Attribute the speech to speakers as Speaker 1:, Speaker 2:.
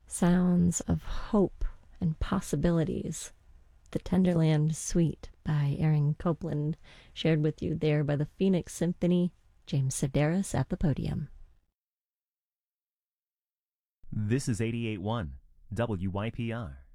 Speaker 1: Sounds of hope and possibilities. The Tenderland Suite by Aaron Copland, shared with you there by the Phoenix Symphony. James Sedaris at the podium.
Speaker 2: This is 88.1 WYPR.